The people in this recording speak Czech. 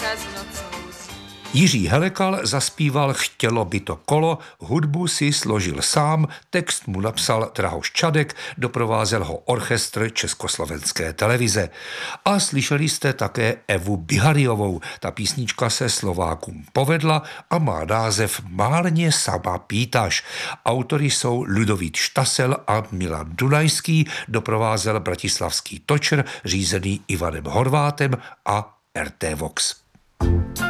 Jiří Helekal zaspíval Chtělo by to kolo, hudbu si složil sám, text mu napsal Drahoš Čadek, doprovázel ho orchestr Československé televize. A slyšeli jste také Evu Bihariovou. Ta písnička se Slovákům povedla a má název Málně sama pýtaš. Autory jsou Ludovít Štasel a Milan Dunajský, doprovázel bratislavský točer řízený Ivanem Horvátem a RT Vox.